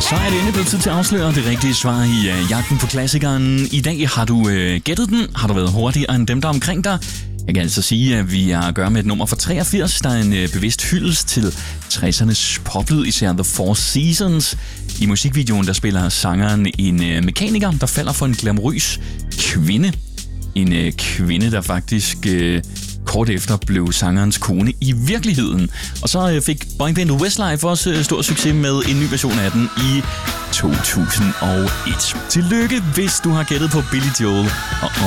Så er det endelig blevet tid til at afsløre det rigtige svar i jagten på klassikeren. I dag har du gættet den. Har du været hurtigere end dem, der er omkring dig? Jeg kan altså sige, at vi har at gøre med et nummer fra 83, der er en bevidst hyldest til 60'ernes poplyd, især The Four Seasons. I musikvideoen der spiller sangeren en mekaniker, der falder for en glamourøs kvinde. En kvinde, der faktisk kort efter blev sangerens kone i virkeligheden. Og så fik boybandet Westlife også stor succes med en ny version af den i 2001. Tillykke, hvis du har gættet på Billy Joel og